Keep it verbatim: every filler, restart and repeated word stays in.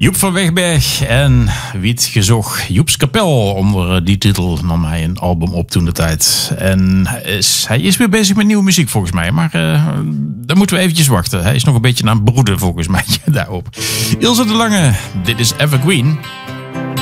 Joep van Wegberg en Wiet Gezocht. Joeps Kapel, onder die titel nam hij een album op toen de tijd. En is, hij is weer bezig met nieuwe muziek volgens mij. Maar uh, dan moeten we eventjes wachten. Hij is nog een beetje aan het broeden volgens mij daarop. Ilse de Lange, dit is Evergreen.